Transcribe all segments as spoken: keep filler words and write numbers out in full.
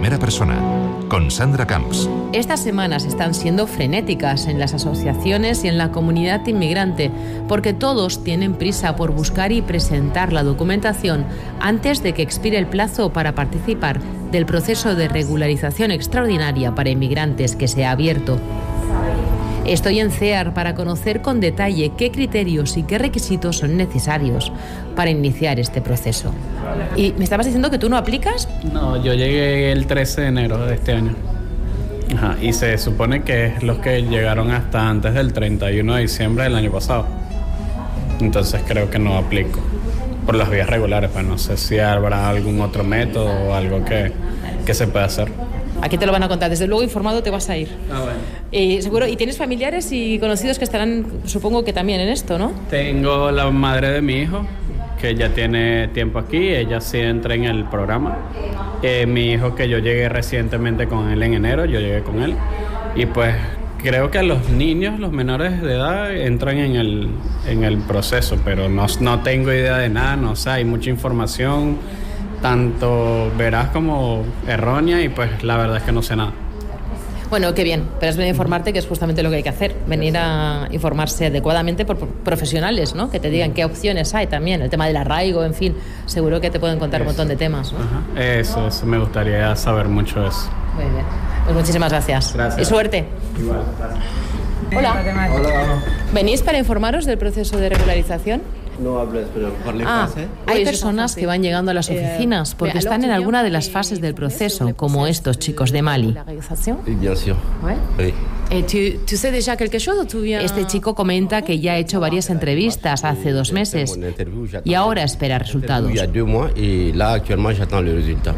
primera persona, con Sandra Camps. Estas semanas están siendo frenéticas en las asociaciones y en la comunidad inmigrante, porque todos tienen prisa por buscar y presentar la documentación antes de que expire el plazo para participar del proceso de regularización extraordinaria para inmigrantes que se ha abierto. Estoy en C E A R para conocer con detalle qué criterios y qué requisitos son necesarios para iniciar este proceso. ¿Y me estabas diciendo que tú no aplicas? No, yo llegué el trece de enero de este año. Ajá, y se supone que es los que llegaron hasta antes del treinta y uno de diciembre del año pasado. Entonces creo que no aplico por las vías regulares, pues no sé si habrá algún otro método o algo que, que se pueda hacer. Aquí te lo van a contar. Desde luego informado te vas a ir. Ah, bueno. Y seguro, y tienes familiares y conocidos que estarán, supongo que también en esto, ¿no? Tengo la madre de mi hijo, que ya tiene tiempo aquí, ella sí entra en el programa. Eh, mi hijo, que yo llegué recientemente con él en enero, yo llegué con él. Y pues creo que los niños, los menores de edad, entran en el, en el proceso, pero no, no tengo idea de nada, no sé, hay mucha información, tanto veraz como errónea, y pues la verdad es que no sé nada. Bueno, qué bien, pero has venido a informarte, que es justamente lo que hay que hacer, venir a informarse adecuadamente por profesionales, ¿no? Que te digan qué opciones hay también, el tema del arraigo, en fin, seguro que te pueden contar eso. Un montón de temas, ¿no? Ajá. Eso, eso, me gustaría saber mucho eso. Muy bien, pues muchísimas gracias. Gracias. Y suerte. Igual, gracias. Hola. Hola. ¿Venís para informaros del proceso de regularización? No hables, pero parle Ah, français. hay personas que van llegando a las oficinas porque están en alguna de las fases del proceso, como estos chicos de Mali. Sí, bien sûr. Oui. Este chico comenta que ya ha hecho varias entrevistas hace dos meses y ahora espera resultados. Il y a deux mois et là actuellement j'attends le résultat.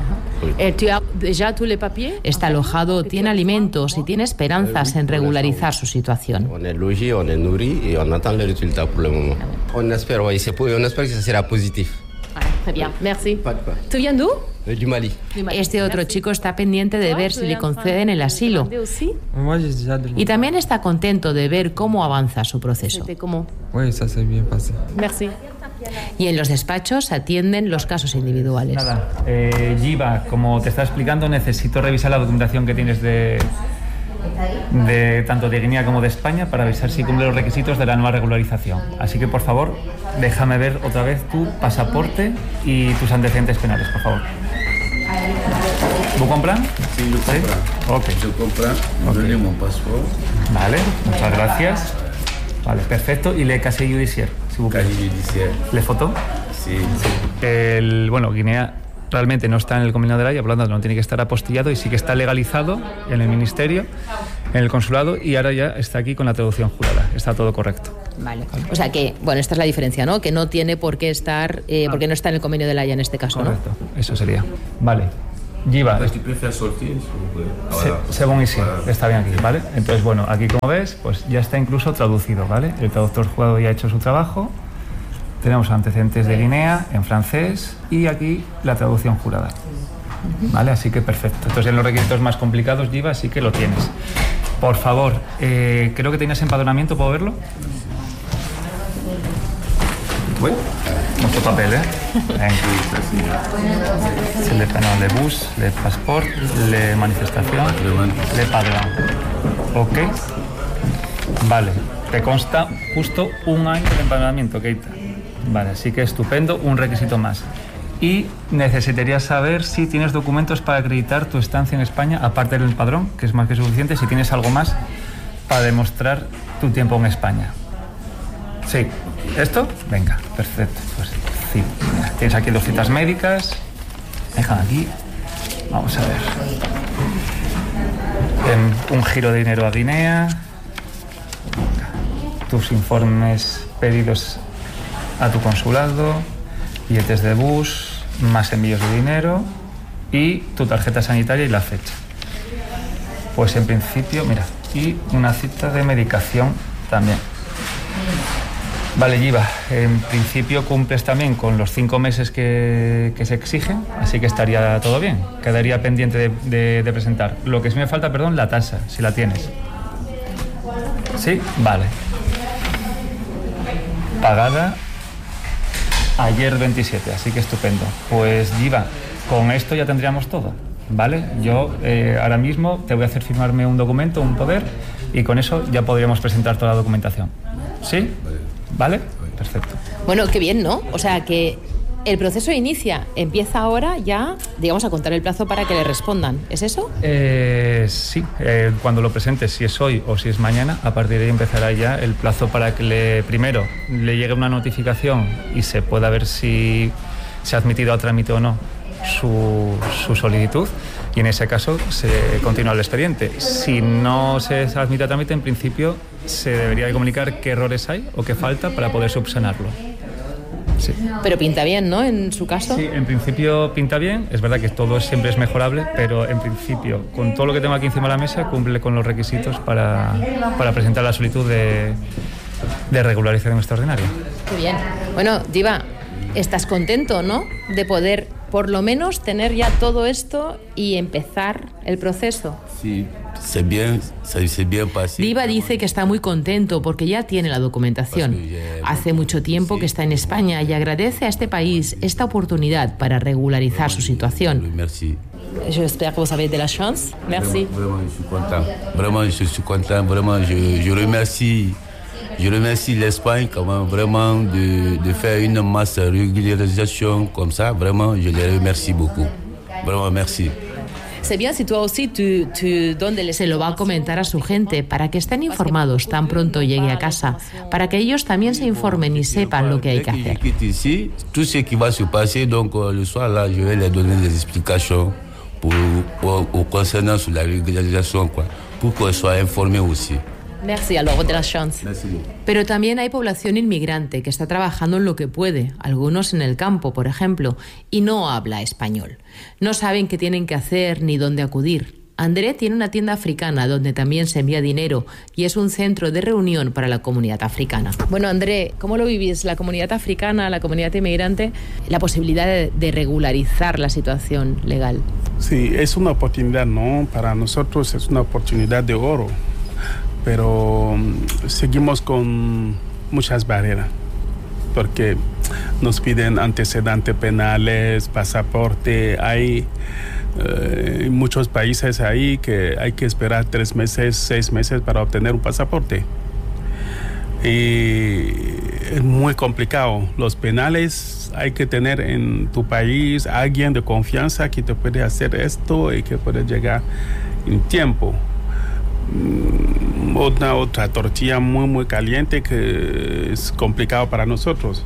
Está alojado, tiene alimentos y tiene esperanzas en regularizar su situación. On est logé, on est nourri et on attend le résultat pour le moment. On espère, oui, c'est on espère que ça sera positif. Très bien, merci. Pas de quoi. ¿Tú viens d'où? Du Mali. Este otro chico está pendiente de ver si le conceden el asilo y también está contento de ver cómo avanza su proceso. Oui, ça s'est bien passé. Merci. Y en los despachos atienden los casos individuales. Nada, eh, Giva, como te estaba explicando, necesito revisar la documentación que tienes de, de tanto de Guinea como de España para avisar si cumple los requisitos de la nueva regularización. Así que, por favor, déjame ver otra vez tu pasaporte y tus antecedentes penales, por favor. ¿Vous comprenez? Sí, yo compré. ¿Sí? Ok. Yo compré, Ok. me mi pasaporte. Vale, muchas gracias. Vale, perfecto. Y le casier judiciaire, si vous plaît. Calle judiciaire. ¿Le foto? Sí. El, bueno, Guinea realmente no está en el convenio de la Haya, por lo tanto no tiene que estar apostillado, y sí que está legalizado en el ministerio, en el consulado, y ahora ya está aquí con la traducción jurada. Está todo correcto. Vale. O sea que, bueno, esta es la diferencia, ¿no? Que no tiene por qué estar, eh, Ah. porque no está en el convenio de la Haya en este caso, Correcto, eso sería. Vale. Giva, Tu peux faire sortir, s'il vous plaît. se- Voilà. según y sí, Voilà. está bien aquí, ¿vale? Entonces, bueno, aquí como ves, pues ya está incluso traducido, ¿vale? El traductor jurado ya ha hecho su trabajo. Tenemos antecedentes de Guinea en francés y aquí la traducción jurada. ¿Vale? Así que perfecto. Entonces, en los requisitos más complicados, Giva, sí que lo tienes. Por favor, eh, creo que tenías empadronamiento, ¿puedo verlo? Oui. Mucho papel, ¿eh? Venga. C'est le panel de bus, le passeport, le manifestación, le padrón. Ok. Vale. Te consta justo un año de empadronamiento, Keita. Vale, así que estupendo, un requisito más. Y necesitaría saber si tienes documentos para acreditar tu estancia en España, aparte del padrón, que es más que suficiente, si tienes algo más para demostrar tu tiempo en España. Sí. ¿Esto? Venga, perfecto. Pues sí. Mira, tienes aquí dos citas médicas. Déjame aquí. Vamos a ver. En un giro de dinero a Guinea. Tus informes pedidos a tu consulado. Billetes de bus. Más envíos de dinero. Y tu tarjeta sanitaria y la fecha. Pues en principio, mira. Y una cita de medicación también. Vale, Giva, en principio cumples también con los cinco meses que, que se exigen, así que estaría todo bien. Quedaría pendiente de, de, de presentar. Lo que sí me falta, perdón, la tasa, si la tienes. ¿Sí? Vale. Pagada ayer veintisiete, así que estupendo. Pues, Giva, con esto ya tendríamos todo. ¿vale? Yo eh, ahora mismo te voy a hacer firmarme un documento, un poder, y con eso ya podríamos presentar toda la documentación. ¿Sí? ¿Vale? Perfecto. Bueno, qué bien, ¿no? O sea, que el proceso inicia, empieza ahora ya, digamos, a contar el plazo para que le respondan. ¿Es eso? Eh, sí, eh, cuando lo presentes, si es hoy o si es mañana, a partir de ahí empezará ya el plazo para que le, primero le llegue una notificación y se pueda ver si se ha admitido a trámite o no su, su solicitud, y en ese caso se continúa el expediente. Si no se admite a trámite, en principio se debería de comunicar qué errores hay o qué falta para poder subsanarlo. Sí. Pero pinta bien, ¿no? En su caso. Sí, en principio pinta bien. Es verdad que todo siempre es mejorable, pero en principio, con todo lo que tengo aquí encima de la mesa, cumple con los requisitos para, para presentar la solicitud de, de regularización extraordinaria. Qué bien. Bueno, Diva, estás contento, ¿no? De poder, por lo menos, tener ya todo esto y empezar el proceso. Sí, c'est bien, c'est bien passé. Diva dice que está muy contento porque ya tiene la documentación. Hace mucho tiempo que está en España y agradece a este país esta oportunidad para regularizar su situación. Merci. J'espère que vous avez de la chance. Merci. Vraiment, je suis content. Vraiment, je suis content. Vraiment, je, je remercie, je remercie l'Espagne quand même, vraiment de, de faire une masse régularisation comme ça. Vraiment, je les remercie beaucoup. Vraiment, merci. C'est bien si toi aussi tu, tu donde se lo va a comentar a su gente para que estén informados tan pronto llegue a casa, para que ellos también se informen y sepan lo que hay que hacer. Ici, tout ce qui va se passer, donc le soir là, je vais les donner des explications pour, pour, pour concernant sur la régularisation, quoi, pour qu'ils soient informés aussi. Merci, alors de la chance. Pero también hay población inmigrante que está trabajando en lo que puede, algunos en el campo, por ejemplo, y no habla español. No saben qué tienen que hacer ni dónde acudir. André tiene una tienda africana donde también se envía dinero y es un centro de reunión para la comunidad africana. Bueno, André, ¿cómo lo vivís? La comunidad africana, la comunidad inmigrante, la posibilidad de, de regularizar la situación legal. Sí, es una oportunidad, ¿no? Para nosotros es una oportunidad de oro. Pero seguimos con muchas barreras, porque nos piden antecedentes penales, pasaporte. Hay eh, muchos países ahí que hay que esperar tres meses, seis meses para obtener un pasaporte. Y es muy complicado. Los penales hay que tener en tu país a alguien de confianza que te puede hacer esto y que puede llegar en tiempo. Otra, otra tortilla muy muy caliente que es complicado para nosotros.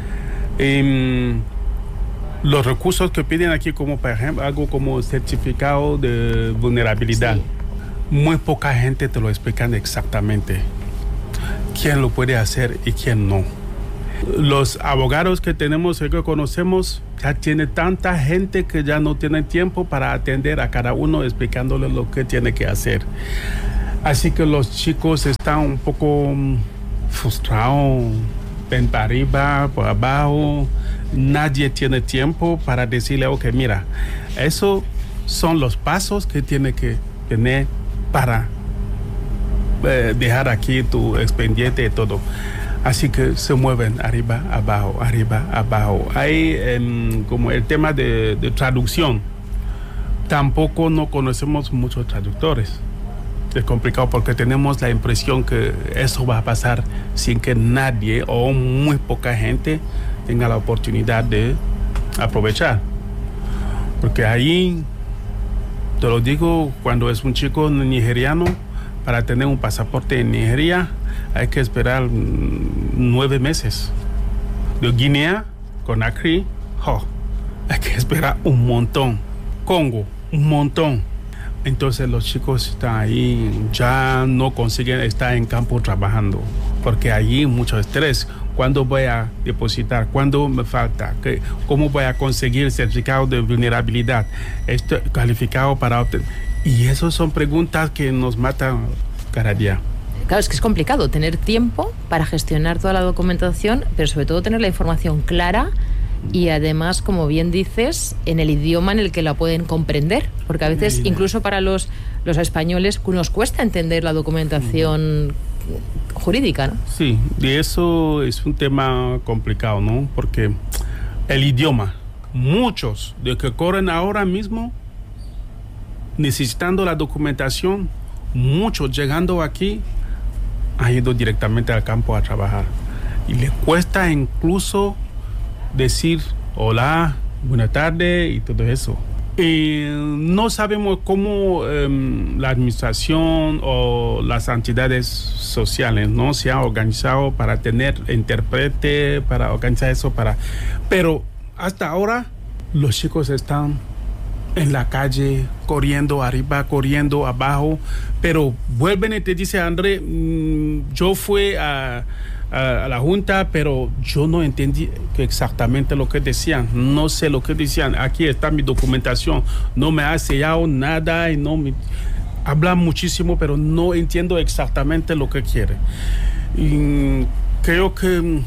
Y, los recursos que piden aquí, como por ejemplo algo como certificado de vulnerabilidad, sí. Muy poca gente te lo explican exactamente quién lo puede hacer y quién no. Los abogados que tenemos y que conocemos ya tiene tanta gente que ya no tienen tiempo para atender a cada uno explicándole lo que tiene que hacer. Así que los chicos están un poco frustrados, ven para arriba, por abajo. Nadie tiene tiempo para decirle, ok, mira, esos son los pasos que tiene que tener para eh, dejar aquí tu expediente y todo. Así que se mueven arriba, abajo, arriba, abajo. Hay eh, como el tema de, de traducción. Tampoco no conocemos muchos traductores. Es complicado porque tenemos la impresión que eso va a pasar sin que nadie o muy poca gente tenga la oportunidad de aprovechar. Porque ahí, te lo digo, cuando es un chico nigeriano, para tener un pasaporte en Nigeria hay que esperar nueve meses. De Guinea, Conakry, oh, hay que esperar un montón. Congo, un montón. Entonces los chicos están ahí, ya no consiguen estar en campo trabajando, porque allí mucho estrés. ¿Cuándo voy a depositar? ¿Cuándo me falta? ¿Qué, ¿Cómo voy a conseguir el certificado de vulnerabilidad? ¿Estoy calificado para obtener? Y esas son preguntas que nos matan cada día. Claro, es que es complicado tener tiempo para gestionar toda la documentación, pero sobre todo tener la información clara y además, como bien dices, en el idioma en el que la pueden comprender, porque a veces incluso para los, los españoles nos cuesta entender la documentación jurídica, ¿no? Sí, y eso es un tema complicado, ¿no? Porque el idioma, muchos de que corren ahora mismo necesitando la documentación, muchos llegando aquí han ido directamente al campo a trabajar. Y le cuesta incluso decir hola, buenas tardes y todo eso. Y no sabemos cómo um, la administración o las entidades sociales no se han organizado para tener intérprete, para organizar eso, para... Pero hasta ahora los chicos están en la calle, corriendo arriba, corriendo abajo, pero vuelven y te dice, André, mmm, yo fui a... a la junta, pero yo no entendí exactamente lo que decían, no sé lo que decían, aquí está mi documentación, no me ha sellado nada y no me... Hablan muchísimo, pero no entiendo exactamente lo que quiere. Y creo que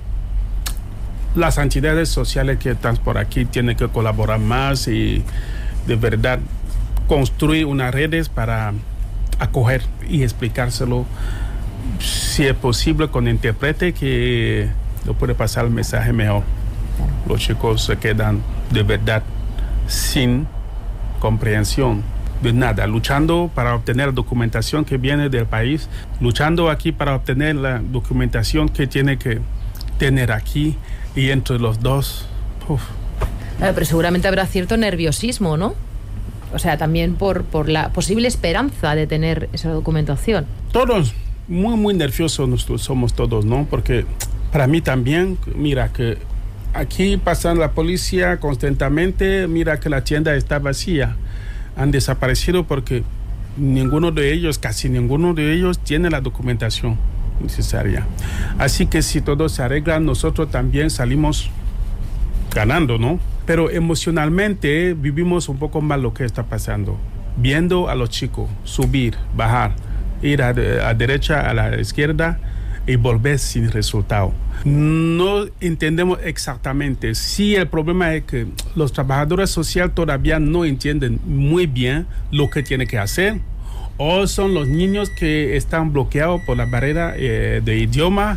las entidades sociales que están por aquí tienen que colaborar más y de verdad construir unas redes para acoger y explicárselo, si es posible, con intérprete que lo puede pasar el mensaje mejor. Los chicos se quedan de verdad sin comprensión de nada, luchando para obtener la documentación que viene del país, luchando aquí para obtener la documentación que tiene que tener aquí, y entre los dos, uf. Claro, pero seguramente habrá cierto nerviosismo, ¿no? O sea, también por, por la posible esperanza de tener esa documentación. Todos muy, muy nerviosos nosotros somos todos, ¿no? Porque para mí también, mira que aquí pasan la policía constantemente, mira que la tienda está vacía. Han desaparecido porque ninguno de ellos, casi ninguno de ellos tiene la documentación necesaria. Así que si todo se arregla, nosotros también salimos ganando, ¿no? Pero emocionalmente vivimos un poco mal lo que está pasando. Viendo a los chicos subir, bajar, ir a, a derecha, a la izquierda y volver sin resultado. No entendemos exactamente si el problema es que los trabajadores sociales todavía no entienden muy bien lo que tienen que hacer, o son los niños que están bloqueados por la barrera eh, de idioma.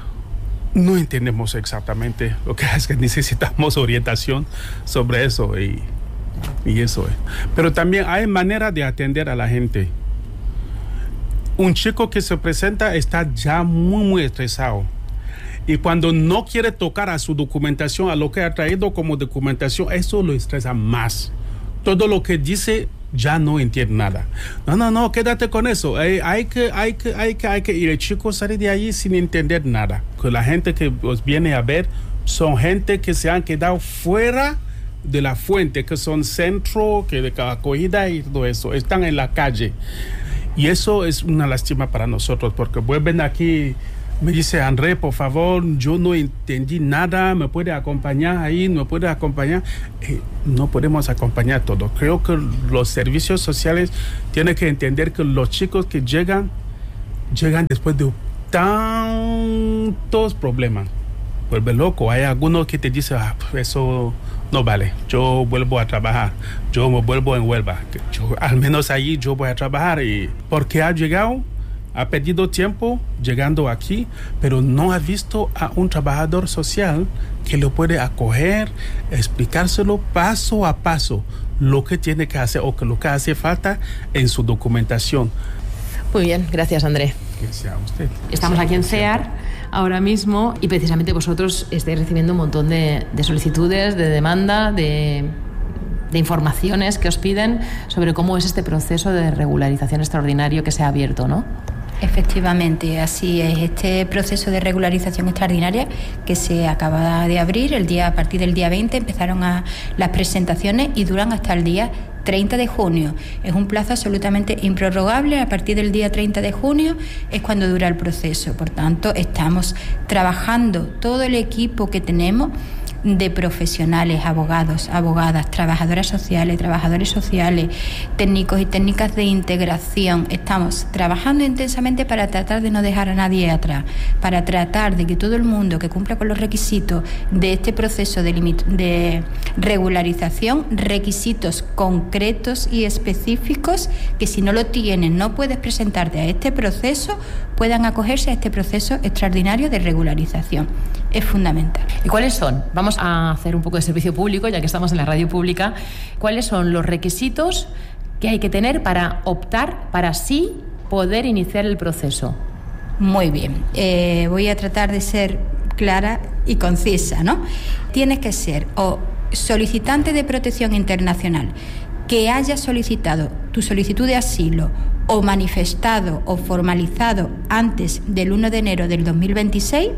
No entendemos exactamente lo que es que necesitamos orientación sobre eso y, y eso es. Pero también hay manera de atender a la gente. Un chico que se presenta está ya muy, muy estresado. Y cuando no quiere tocar a su documentación, a lo que ha traído como documentación, eso lo estresa más. Todo lo que dice ya no entiende nada. No, no, no, quédate con eso. Hay, hay que, hay que, hay que, hay que. Y el chico sale de ahí sin entender nada. Que la gente que os viene a ver son gente que se han quedado fuera de la fuente, que son centro, que de acogida y todo eso. Están en la calle. Y eso es una lástima para nosotros, porque vuelven aquí, me dice, André, por favor, yo no entendí nada, me puede acompañar ahí, me puede acompañar. Eh, no podemos acompañar todo. Creo que los servicios sociales tienen que entender que los chicos que llegan, llegan después de tantos problemas. Vuelve loco. Hay algunos que te dicen, ah, eso no vale, yo vuelvo a trabajar, yo me vuelvo en Huelva, yo, al menos allí yo voy a trabajar. Y porque ha llegado, ha perdido tiempo llegando aquí, pero no ha visto a un trabajador social que lo puede acoger, explicárselo paso a paso lo que tiene que hacer o que lo que hace falta en su documentación. Muy bien, gracias, André. Que sea usted. Estamos aquí en CEAR ahora mismo y precisamente vosotros estáis recibiendo un montón de, de solicitudes, de demanda, de, de informaciones que os piden sobre cómo es este proceso de regularización extraordinario que se ha abierto, ¿no? Efectivamente, así es. Este proceso de regularización extraordinaria que se acaba de abrir, el día a partir del día veinte empezaron a, las presentaciones y duran hasta el día treinta de junio. Es un plazo absolutamente improrrogable. A partir del día treinta de junio es cuando dura el proceso. Por tanto, estamos trabajando todo el equipo que tenemos de profesionales, abogados, abogadas, trabajadoras sociales, trabajadores sociales, técnicos y técnicas de integración. Estamos trabajando intensamente para tratar de no dejar a nadie atrás, para tratar de que todo el mundo que cumpla con los requisitos de este proceso de, limit- de regularización, requisitos concretos y específicos, que si no lo tienen, no puedes presentarte a este proceso, puedan acogerse a este proceso extraordinario de regularización. Es fundamental. ¿Y cuáles son? Vamos a hacer un poco de servicio público, ya que estamos en la radio pública. ¿Cuáles son los requisitos que hay que tener para optar, para sí poder iniciar el proceso? Muy bien, eh, voy a tratar de ser clara y concisa, ¿no? Tienes que ser o solicitante de protección internacional que haya solicitado tu solicitud de asilo o manifestado o formalizado antes del uno de enero del dos mil veintiséis,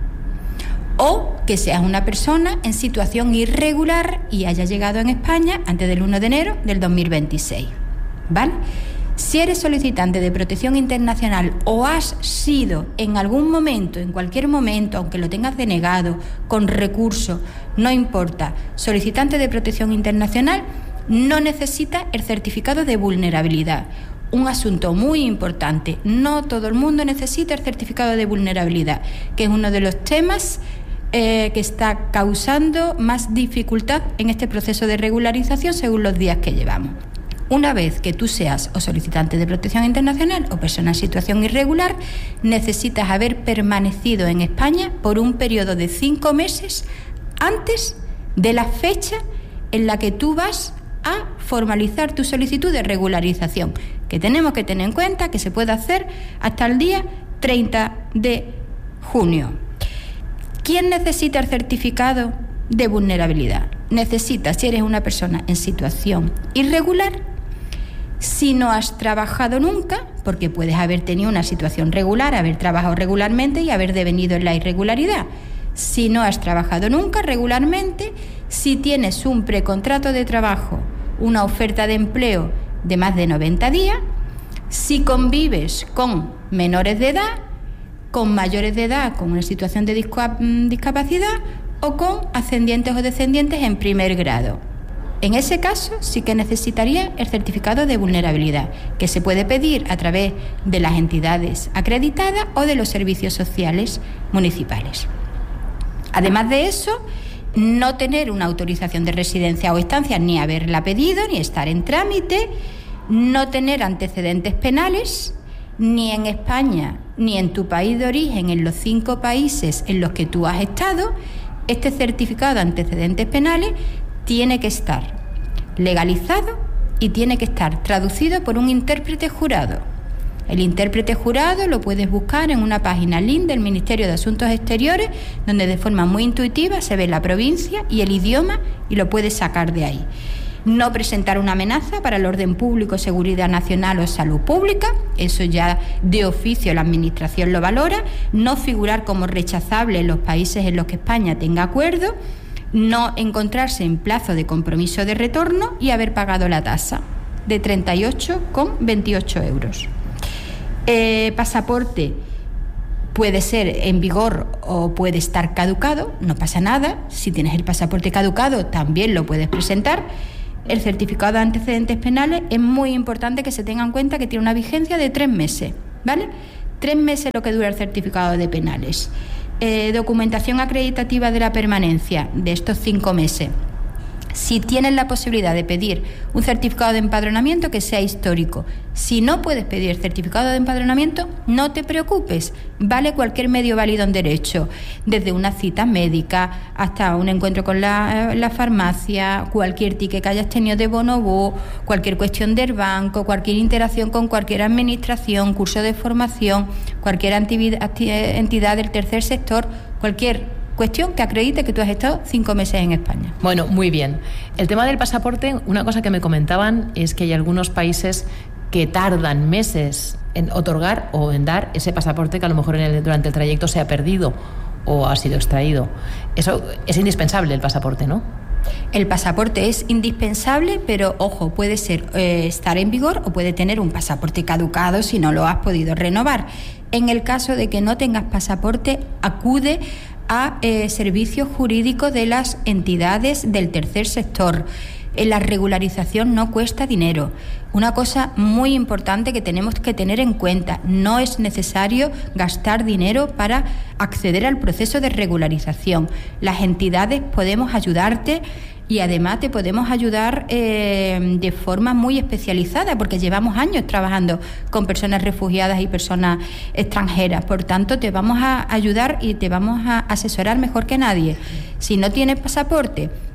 o que seas una persona en situación irregular y haya llegado en España antes del uno de enero del dos mil veintiséis, ¿vale? Si eres solicitante de protección internacional o has sido en algún momento, en cualquier momento, aunque lo tengas denegado, con recurso, no importa, solicitante de protección internacional, no necesitas el certificado de vulnerabilidad. Un asunto muy importante, no todo el mundo necesita el certificado de vulnerabilidad, que es uno de los temas eh, que está causando más dificultad en este proceso de regularización según los días que llevamos. Una vez que tú seas o solicitante de protección internacional o persona en situación irregular, necesitas haber permanecido en España por un periodo de cinco meses antes de la fecha en la que tú vas a formalizar tu solicitud de regularización, que tenemos que tener en cuenta que se puede hacer hasta el día treinta de junio. ¿Quién necesita el certificado de vulnerabilidad? Necesitas, si eres una persona en situación irregular, si no has trabajado nunca, porque puedes haber tenido una situación regular, haber trabajado regularmente y haber devenido en la irregularidad. Si no has trabajado nunca regularmente, si tienes un precontrato de trabajo, una oferta de empleo de más de noventa días, si convives con menores de edad, con mayores de edad con una situación de disca- discapacidad o con ascendientes o descendientes en primer grado. En ese caso sí que necesitaría el certificado de vulnerabilidad, que se puede pedir a través de las entidades acreditadas o de los servicios sociales municipales. Además de eso, no tener una autorización de residencia o estancia, ni haberla pedido, ni estar en trámite, no tener antecedentes penales, ni en España, ni en tu país de origen, en los cinco países en los que tú has estado. Este certificado de antecedentes penales tiene que estar legalizado y tiene que estar traducido por un intérprete jurado. El intérprete jurado lo puedes buscar en una página link del Ministerio de Asuntos Exteriores, donde de forma muy intuitiva se ve la provincia y el idioma y lo puedes sacar de ahí. No presentar una amenaza para el orden público, seguridad nacional o salud pública, eso ya de oficio la Administración lo valora. No figurar como rechazable en los países en los que España tenga acuerdo. No encontrarse en plazo de compromiso de retorno y haber pagado la tasa de treinta y ocho coma veintiocho euros. Eh, pasaporte puede ser en vigor o puede estar caducado, no pasa nada. Si tienes el pasaporte caducado también lo puedes presentar. El certificado de antecedentes penales es muy importante que se tenga en cuenta que tiene una vigencia de tres meses, ¿vale? Tres meses lo que dura el certificado de penales. Eh, documentación acreditativa de la permanencia de estos cinco meses. Si tienes la posibilidad de pedir un certificado de empadronamiento que sea histórico. Si no puedes pedir certificado de empadronamiento, no te preocupes, vale cualquier medio válido en derecho, desde una cita médica hasta un encuentro con la, la farmacia, cualquier ticket que hayas tenido de bonobo, cualquier cuestión del banco, cualquier interacción con cualquier administración, curso de formación, cualquier entidad del tercer sector, cualquier cuestión que acredite que tú has estado cinco meses en España. Bueno, muy bien. El tema del pasaporte, una cosa que me comentaban es que hay algunos países que tardan meses en otorgar o en dar ese pasaporte que a lo mejor en el, durante el trayecto se ha perdido o ha sido extraído. Eso es indispensable, el pasaporte, ¿no? El pasaporte es indispensable, pero ojo, puede ser eh, estar en vigor o puede tener un pasaporte caducado si no lo has podido renovar. En el caso de que no tengas pasaporte, acude a eh, servicios jurídicos de las entidades del tercer sector. Eh, la regularización no cuesta dinero. Una cosa muy importante que tenemos que tener en cuenta, no es necesario gastar dinero para acceder al proceso de regularización. Las entidades podemos ayudarte y además te podemos ayudar eh, de forma muy especializada, porque llevamos años trabajando con personas refugiadas y personas extranjeras. Por tanto, te vamos a ayudar y te vamos a asesorar mejor que nadie. Si no tienes pasaporte,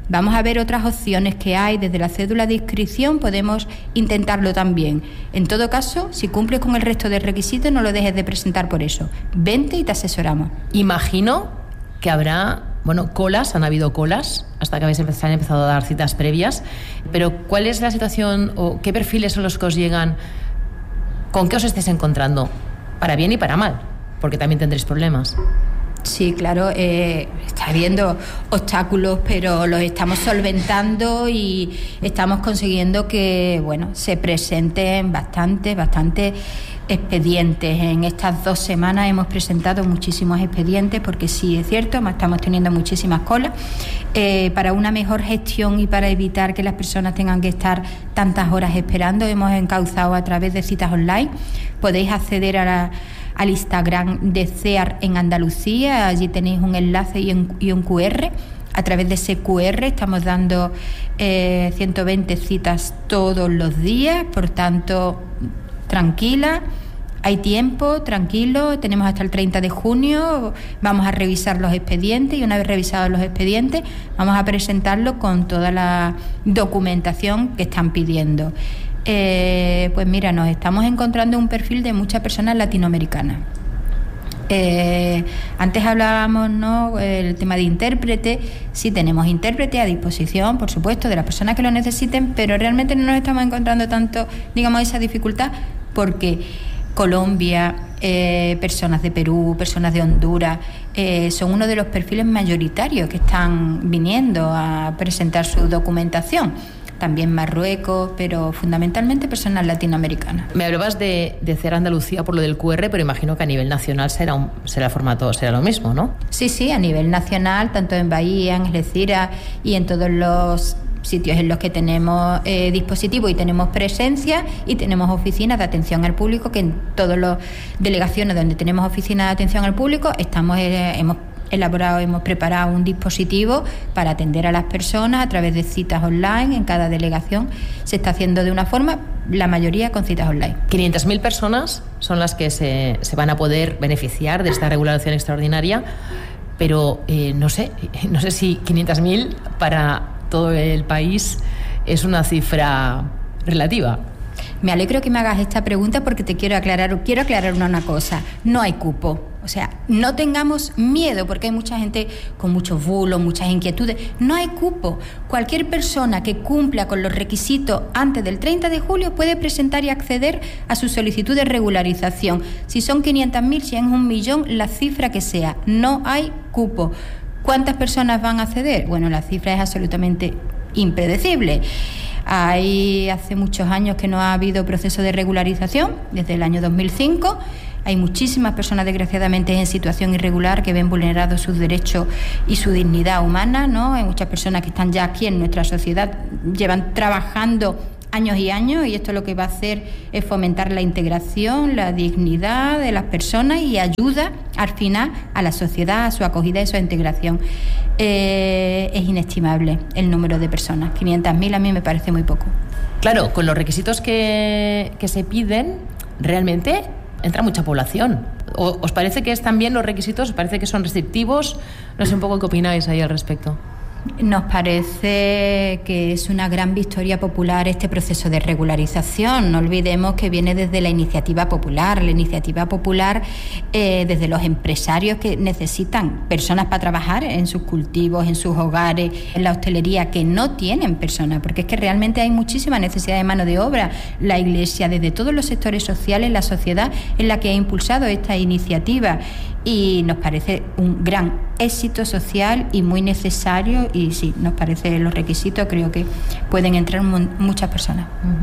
Vamos a ver otras opciones que hay. Desde la cédula de inscripción podemos intentarlo también. En todo caso, si cumples con el resto de requisitos, no lo dejes de presentar por eso. Vente y te asesoramos. Imagino que habrá, bueno, colas, han habido colas hasta que habéis empezado, han empezado a dar citas previas, pero ¿cuál es la situación o qué perfiles son los que os llegan? ¿Con qué os estáis encontrando? Para bien y para mal, porque también tendréis problemas. Sí, claro, eh, está habiendo obstáculos, pero los estamos solventando y estamos consiguiendo que, bueno, se presenten bastante, bastante expedientes. En estas dos semanas hemos presentado muchísimos expedientes, porque sí es cierto, estamos teniendo muchísimas colas. Eh, para una mejor gestión y para evitar que las personas tengan que estar tantas horas esperando, hemos encauzado a través de citas online. Podéis acceder a la al Instagram de C E A R en Andalucía, allí tenéis un enlace y un, y un cu erre. A través de ese cu erre estamos dando eh, ciento veinte citas todos los días, por tanto, tranquila, hay tiempo, tranquilo, tenemos hasta el treinta de junio, vamos a revisar los expedientes y una vez revisados los expedientes vamos a presentarlo con toda la documentación que están pidiendo. Eh, pues mira, nos estamos encontrando un perfil de muchas personas latinoamericanas. Eh, antes hablábamos, ¿no?, el tema de intérprete. Sí, tenemos intérprete a disposición, por supuesto, de las personas que lo necesiten, pero realmente no nos estamos encontrando tanto, digamos, esa dificultad, porque Colombia, eh, personas de Perú, personas de Honduras, eh, son uno de los perfiles mayoritarios que están viniendo a presentar su documentación. También Marruecos, pero fundamentalmente personas latinoamericanas. Me hablabas de, de C E A R Andalucía por lo del cu erre, pero imagino que a nivel nacional será un, será el formato, será lo mismo, ¿no? Sí, sí, a nivel nacional, tanto en Bahía, en Algeciras y en todos los sitios en los que tenemos eh, dispositivos y tenemos presencia y tenemos oficinas de atención al público, que en todas las delegaciones donde tenemos oficinas de atención al público estamos eh, hemos elaborado, hemos preparado un dispositivo para atender a las personas a través de citas online. En cada delegación se está haciendo de una forma, la mayoría con citas online. quinientas mil personas son las que se, se van a poder beneficiar de esta regulación extraordinaria, pero eh, no sé, no sé si quinientas mil para todo el país es una cifra relativa. Me alegro que me hagas esta pregunta porque te quiero aclarar, quiero aclarar una, una cosa. No hay cupo. O sea, no tengamos miedo, porque hay mucha gente con muchos bulos, muchas inquietudes. No hay cupo. Cualquier persona que cumpla con los requisitos antes del treinta de julio puede presentar y acceder a su solicitud de regularización. Si son quinientas mil, si es un millón, la cifra que sea. No hay cupo. ¿Cuántas personas van a acceder? Bueno, la cifra es absolutamente impredecible. Hay hace muchos años que no ha habido proceso de regularización, desde el año dos mil cinco. Hay muchísimas personas, desgraciadamente, en situación irregular que ven vulnerados sus derechos y su dignidad humana, ¿no? Hay muchas personas que están ya aquí en nuestra sociedad, llevan trabajando años y años, y esto lo que va a hacer es fomentar la integración, la dignidad de las personas y ayuda al final a la sociedad, a su acogida y a su integración. Eh, es inestimable el número de personas. quinientas mil a mí me parece muy poco. Claro, con los requisitos que, que se piden, realmente entra mucha población. ¿O, ¿Os parece que están bien los requisitos? ¿Os parece que son restrictivos? No sé un poco qué opináis ahí al respecto. Nos parece que es una gran victoria popular este proceso de regularización. No olvidemos que viene desde la iniciativa popular, la iniciativa popular eh, desde los empresarios que necesitan personas para trabajar en sus cultivos, en sus hogares, en la hostelería, que no tienen personas, porque es que realmente hay muchísima necesidad de mano de obra. La Iglesia, desde todos los sectores sociales, la sociedad es la que ha impulsado esta iniciativa, y nos parece un gran éxito social y muy necesario, y sí, nos parece los requisitos, creo que pueden entrar muchas personas.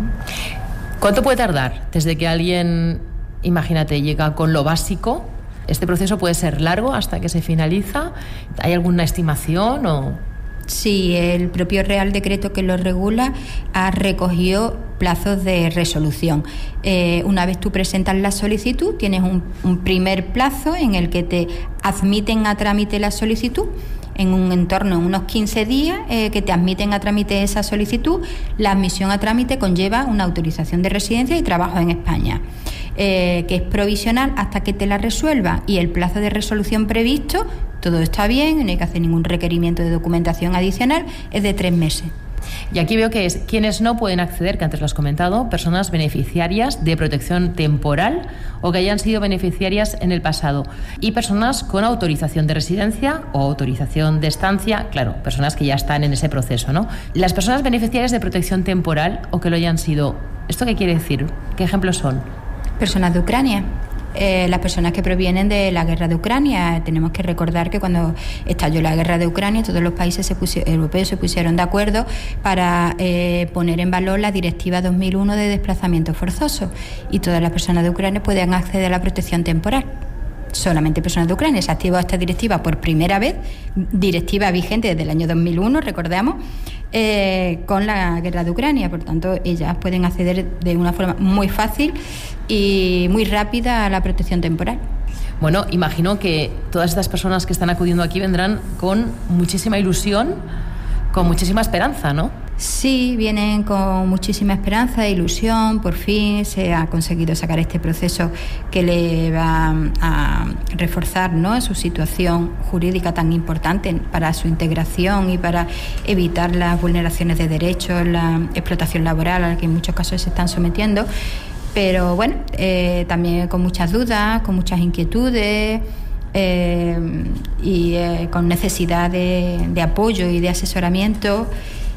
¿Cuánto puede tardar desde que alguien, imagínate, llega con lo básico? ¿Este proceso puede ser largo hasta que se finaliza? ¿Hay alguna estimación o...? Sí, el propio Real Decreto que lo regula ha recogido plazos de resolución. Eh, una vez tú presentas la solicitud, tienes un, un primer plazo en el que te admiten a trámite la solicitud, en un entorno de unos quince días eh, que te admiten a trámite esa solicitud. La admisión a trámite conlleva una autorización de residencia y trabajo en España, eh, que es provisional hasta que te la resuelva, y el plazo de resolución previsto todo está bien, no hay que hacer ningún requerimiento de documentación adicional, es de tres meses. Y aquí veo que es quienes no pueden acceder, que antes lo has comentado, personas beneficiarias de protección temporal o que hayan sido beneficiarias en el pasado, y personas con autorización de residencia o autorización de estancia, claro, personas que ya están en ese proceso, ¿no? Las personas beneficiarias de protección temporal o que lo hayan sido, ¿esto qué quiere decir? ¿Qué ejemplos son? Personas de Ucrania. Eh, las personas que provienen de la guerra de Ucrania. Tenemos que recordar que cuando estalló la guerra de Ucrania, todos los países se pusi- europeos se pusieron de acuerdo para eh, poner en valor la Directiva dos mil uno de desplazamiento forzoso, y todas las personas de Ucrania pueden acceder a la protección temporal. Solamente personas de Ucrania. Se ha activado esta directiva por primera vez, directiva vigente desde el año dos mil uno, recordamos, eh, con la guerra de Ucrania. Por tanto, ellas pueden acceder de una forma muy fácil y muy rápida a la protección temporal. Bueno, imagino que todas estas personas que están acudiendo aquí vendrán con muchísima ilusión, con muchísima esperanza, ¿no? Sí, vienen con muchísima esperanza e ilusión. Por fin se ha conseguido sacar este proceso que le va a reforzar, ¿no?, su situación jurídica tan importante para su integración y para evitar las vulneraciones de derechos, la explotación laboral a la que en muchos casos se están sometiendo. Pero bueno, eh, también con muchas dudas, con muchas inquietudes eh, y eh, con necesidad de, de apoyo y de asesoramiento.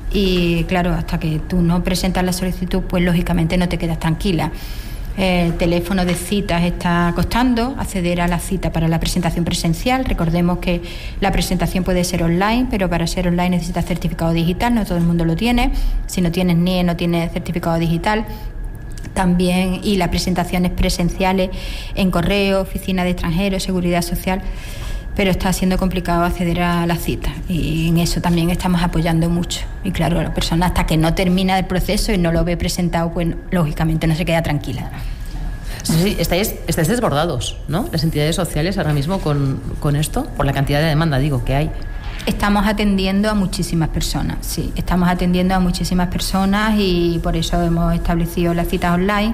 Y claro, hasta que tú no presentas la solicitud, pues lógicamente no te quedas tranquila. El teléfono de citas está costando, acceder a la cita para la presentación presencial. Recordemos que la presentación puede ser online, pero para ser online necesitas certificado digital, no todo el mundo lo tiene. Si no tienes N I E, no tienes certificado digital. También, y las presentaciones presenciales en correo, oficina de extranjeros, seguridad social, pero está siendo complicado acceder a la cita, y en eso también estamos apoyando mucho. Y claro, la persona hasta que no termina el proceso y no lo ve presentado, pues lógicamente no se queda tranquila. Sí, sí, estáis, estáis desbordados, ¿no?, las entidades sociales ahora mismo con, con esto, por la cantidad de demanda, digo, que hay. Estamos atendiendo a muchísimas personas, sí, estamos atendiendo a muchísimas personas y por eso hemos establecido las citas online.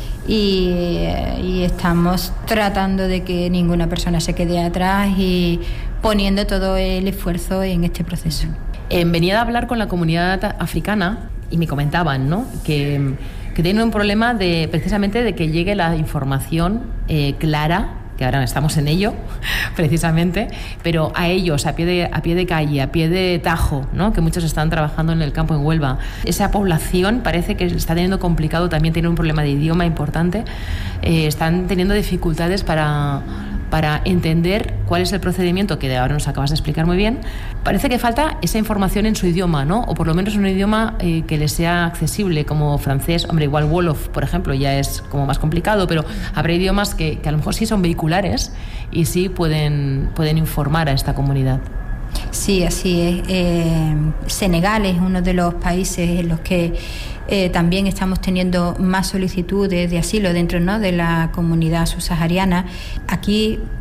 Y, y estamos tratando de que ninguna persona se quede atrás y poniendo todo el esfuerzo en este proceso. Eh, venía a hablar con la comunidad africana y me comentaban, ¿no?, que, que tienen un problema de precisamente de que llegue la información eh, clara, que ahora estamos en ello, precisamente, pero a ellos, a pie de, a pie de calle, a pie de tajo, ¿no?, que muchos están trabajando en el campo en Huelva. Esa población parece que está teniendo complicado, también tiene un problema de idioma importante, eh, están teniendo dificultades para, para entender cuál es el procedimiento, que ahora nos acabas de explicar muy bien. Parece que falta esa información en su idioma, ¿no?, o por lo menos en un idioma eh, que les sea accesible, como francés. Hombre, igual Wolof, por ejemplo, ya es como más complicado, pero habrá idiomas que, que a lo mejor sí son vehiculares y sí pueden, pueden informar a esta comunidad. Sí, así es. Eh, Senegal es uno de los países en los que eh, también estamos teniendo más solicitudes de asilo dentro, ¿no?, de la comunidad subsahariana. Aquí